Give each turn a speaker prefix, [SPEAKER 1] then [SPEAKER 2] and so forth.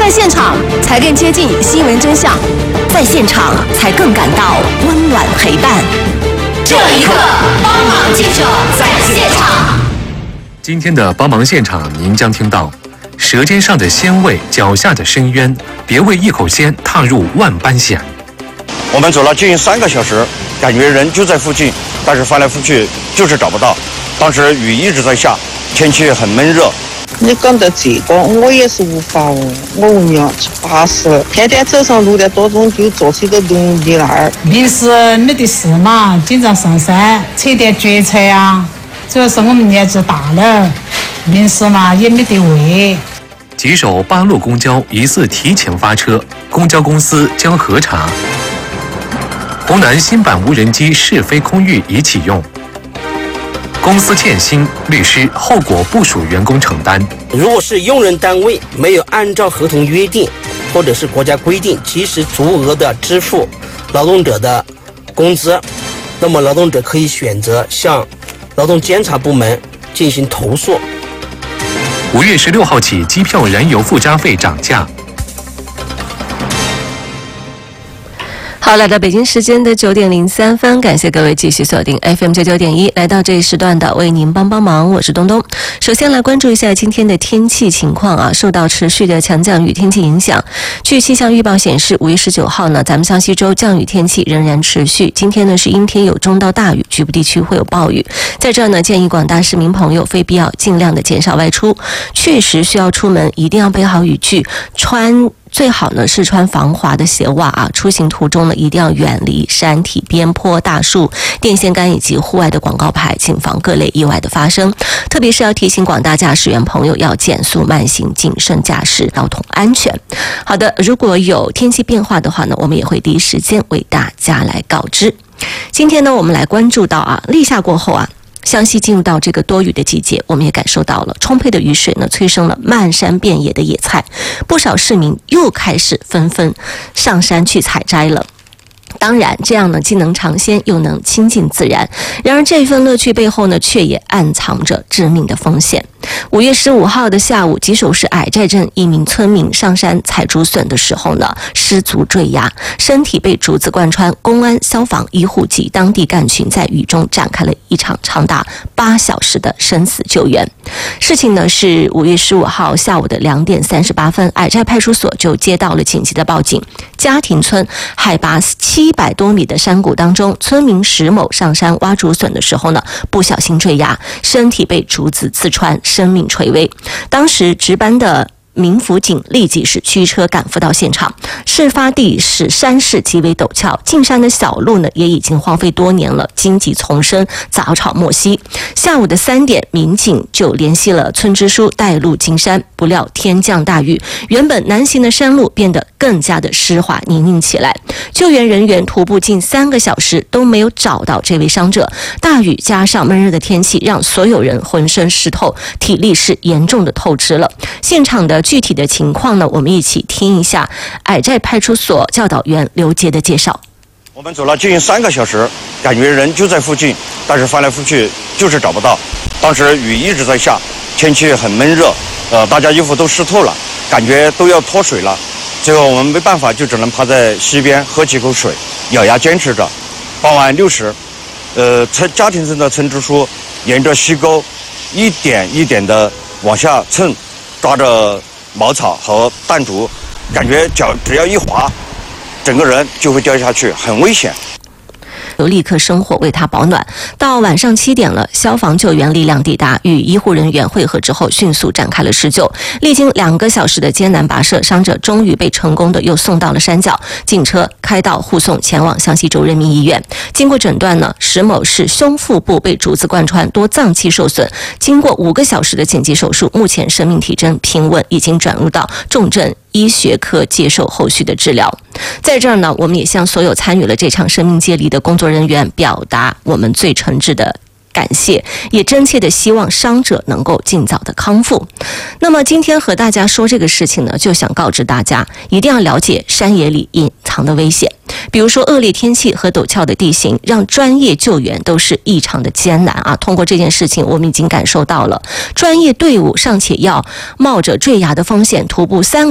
[SPEAKER 1] 在现场才更接近新闻真相，
[SPEAKER 2] 在现场才更感到温暖陪伴。
[SPEAKER 3] 这一刻，帮忙记者在现场。
[SPEAKER 4] 今天的帮忙现场，您将听到：舌尖上的鲜味，脚下的深渊，别为一口鲜踏入万般险。
[SPEAKER 5] 我们走了近3个小时，感觉人就在附近，但是翻来覆去就是找不到。当时雨一直在下，天气很闷热。
[SPEAKER 6] 你讲到这个，我也是无法哦。我娘80，天天早上6点多钟就坐起个农地那儿。
[SPEAKER 7] 平时没得事嘛，经常上山扯点蕨菜啊。主要是我们年纪大了，平时嘛也没得胃。
[SPEAKER 4] 吉首8路公交疑似提前发车，公交公司将核查。湖南新版无人机试飞空域已启用。公司欠薪，律师后果不属员工承担。
[SPEAKER 8] 如果是用人单位没有按照合同约定或者是国家规定及时足额的支付劳动者的工资，那么劳动者可以选择向劳动监察部门进行投诉。
[SPEAKER 4] 5月16号起，机票燃油附加费涨价。
[SPEAKER 9] 好，来到北京时间的9点03分，感谢各位继续锁定 FM99.1，来到这一时段的为您帮忙，我是东东。首先来关注一下今天的天气情况啊，受到持续的强降雨天气影响，据气象预报显示，5月19号呢，咱们湘西州降雨天气仍然持续。今天呢是阴天有中到大雨，局部地区会有暴雨。在这儿呢，建议广大市民朋友非必要尽量的减少外出，确实需要出门一定要备好雨具，最好呢是穿防滑的鞋袜啊！出行途中呢一定要远离山体、边坡、大树、电线杆以及户外的广告牌，谨防各类意外的发生。特别是要提醒广大驾驶员朋友要减速慢行，谨慎驾驶，交通安全。好的，如果有天气变化的话呢，我们也会第一时间为大家来告知。今天呢，我们来关注到立夏过后湘西进入到这个多雨的季节，我们也感受到了充沛的雨水呢，催生了漫山遍野的野菜，不少市民又开始纷纷上山去采摘了。当然，这样呢，既能尝鲜，又能亲近自然。然而，这份乐趣背后呢，却也暗藏着致命的风险。5月15号的下午，吉首市矮寨镇一名村民上山采竹笋的时候呢，失足坠崖，身体被竹子贯穿。公安、消防、医护及当地干群在雨中展开了一场长达8小时的生死救援。事情呢是5月15号下午的2点38分，矮寨派出所就接到了紧急的报警。家庭村海拔700多米的山谷当中，村民石某上山挖竹笋的时候呢，不小心坠崖，身体被竹子刺穿，生命垂危。当时值班的民辅警立即是驱车赶赴到现场。事发地是山势极为陡峭，进山的小路呢也已经荒废多年了，荆棘丛生，杂草莫稀。下午的3点，民警就联系了村支书带路进山，不料天降大雨，原本难行的山路变得更加的湿滑泥泞起来。救援人员徒步近3个小时都没有找到这位伤者。大雨加上闷热的天气，让所有人浑身湿透，体力是严重的透支了。现场的具体的情况呢，我们一起听一下矮寨派出所教导员刘杰的介绍。
[SPEAKER 5] 我们走了近3个小时，感觉人就在附近，但是翻来覆去就是找不到。当时雨一直在下，天气很闷热，大家衣服都湿透了，感觉都要脱水了。最后我们没办法，就只能趴在溪边喝几口水，咬牙坚持着。傍晚6时，家庭村的村支书沿着溪沟一点一点的往下蹭，抓着茅草和弹竹，感觉脚只要一滑，整个人就会掉下去，很危险。
[SPEAKER 9] 就立刻生火为他保暖。到晚上7点了，消防救援力量抵达，与医护人员会合之后，迅速展开了施救。历经2个小时的艰难跋涉，伤者终于被成功的又送到了山脚，警车开道护送前往湘西州人民医院。经过诊断呢，石某是胸腹部被竹子贯穿，多脏器受损。经过5个小时的紧急手术，目前生命体征平稳，已经转入到重症医学科接受后续的治疗。在这儿呢，我们也向所有参与了这场生命接力的工作人员表达我们最诚挚的感谢，也真切的希望伤者能够尽早的康复。那么今天和大家说这个事情呢，就想告知大家一定要了解山野里隐藏的危险。比如说恶劣天气和陡峭的地形，让专业救援都是异常的艰难啊。通过这件事情，我们已经感受到了专业队伍尚且要冒着坠崖的风险徒步3个